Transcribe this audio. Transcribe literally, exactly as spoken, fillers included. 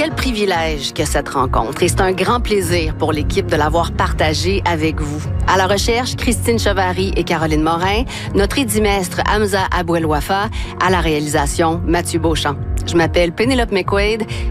Quel privilège que cette rencontre et c'est un grand plaisir pour l'équipe de l'avoir partagée avec vous. À la recherche, Christine Chevary et Caroline Morin, notre édimestre Hamza Abouel-Wafa, à la réalisation, Mathieu Beauchamp. Je m'appelle Pénélope McQuaid